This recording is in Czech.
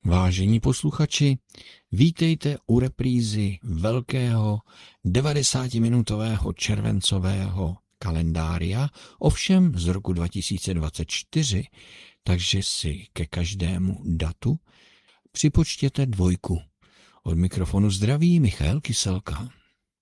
Vážení posluchači, vítejte u reprízy velkého 90-minutového červencového kalendária, ovšem z roku 2024, takže si ke každému datu připočtěte 2. Od mikrofonu zdraví Michal Kyselka.